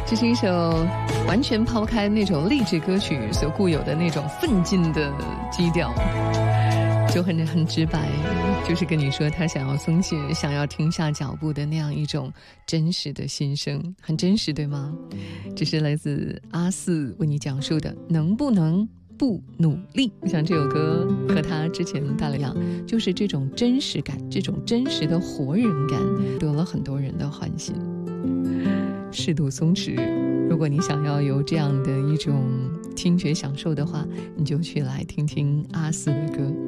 这是一首完全抛开那种励志歌曲所固有的那种奋进的基调，就很直白，就是跟你说他想要松懈，想要停下脚步的那样一种真实的心声，很真实，对吗？这是来自阿四为你讲述的能不能不努力。我想这首歌和他之前带来一样，就是这种真实感，这种真实的活人感，得了很多人的欢心。适度松弛，如果你想要有这样的一种听觉享受的话，你就去来听听阿四的歌。